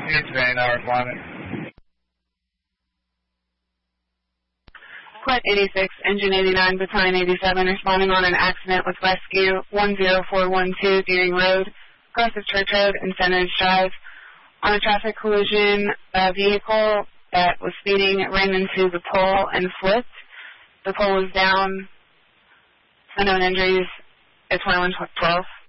It's Van, I responded. Quet 86, Engine 89, Battalion 87, responding on an accident with Rescue 10412 Deering Road, across the Church Road and Center Drive. On a traffic collision, a vehicle that was speeding ran into the pole and flipped. The pole was down. Unknown injuries at 2112.